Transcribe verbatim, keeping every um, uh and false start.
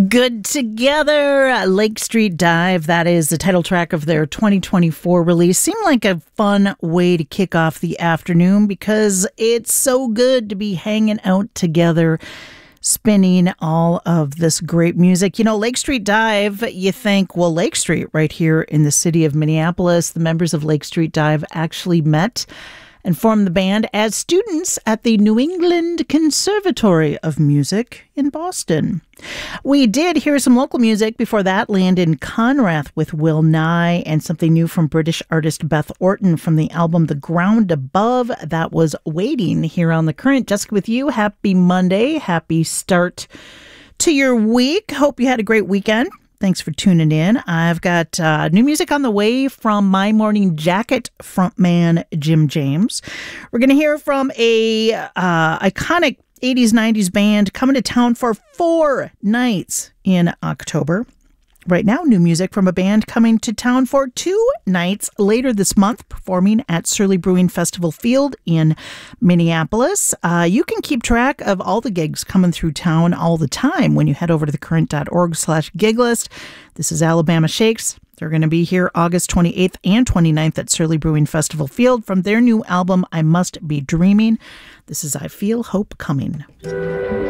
Good Together, Lake Street Dive. That is the title track of their twenty twenty-four release. Seemed like a fun way to kick off the afternoon because it's so good to be hanging out together, spinning all of this great music. You know, Lake Street Dive, you think, well, Lake Street right here in the city of Minneapolis. The members of Lake Street Dive actually met and formed the band as students at the New England Conservatory of Music in Boston. We did hear some local music before that. Landon Conrath with Will Nye, and something new from British artist Beth Orton from the album The Ground Above. That was Waiting here on The Current. Jessica with you. Happy Monday. Happy start to your week. Hope you had a great weekend. Thanks for tuning in. I've got uh, new music on the way from My Morning Jacket frontman Jim James. We're going to hear from a uh, iconic eighties, nineties band coming to town for four nights in October. Right now, new music from a band coming to town for two nights later this month, performing at Surly Brewing Festival Field in Minneapolis. Uh, you can keep track of all the gigs coming through town all the time when you head over to thecurrent.org slash gig list. This is Alabama Shakes. They're going to be here August twenty-eighth and twenty-ninth at Surly Brewing Festival Field from their new album, I Must Be Dreaming. This is I Feel Hope Coming.